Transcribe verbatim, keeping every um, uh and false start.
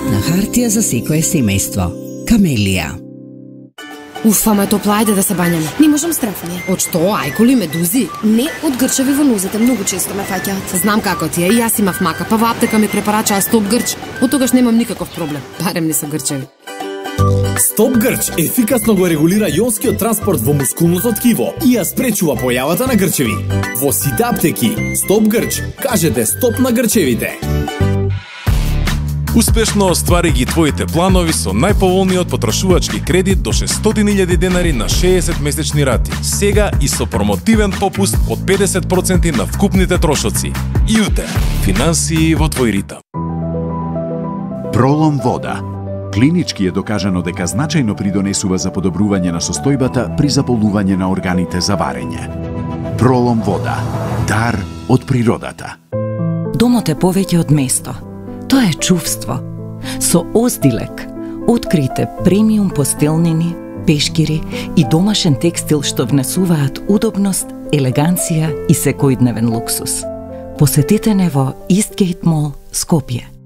Заштитна хартија за секое семејство. Камелија. Уф, ама е топла, ајде да се бањаме. Не можам страфни. Од што, ајкули, медузи? Не, од грчеви во нозете, многу често ме фаќаат. Знам како ти е, и јас имав мака, па во аптека ми препарачаа Стоп Грч. Од тогаш немам никаков проблем, барем не со грчеви. Стоп Грч ефикасно го регулира јонскиот транспорт во мускулното ткиво и ја спречува појавата на грчеви. Во сите аптеки, Стоп Грч, кажете стоп на грчевите. Успешно оствари ги твоите планови со најповолниот потрошувачки кредит до шестстотини илјади денари на шеесет месечни рати. Сега и со промотивен попуст од педесет проценти на вкупните трошоци. ЮТЕ. Финансии во твој ритам. Пролом вода. Клинички е докажано дека значајно придонесува за подобрување на состојбата при заполување на органите за варење. Пролом вода. Дар од природата. Домот е повеќе од место. Тоа е чувство. Со Оздилек открите премиум постелнини, пешкири и домашен текстил што внесуваат удобност, елеганција и секојдневен луксус. Посетете не во Истгейт Мол, Скопје.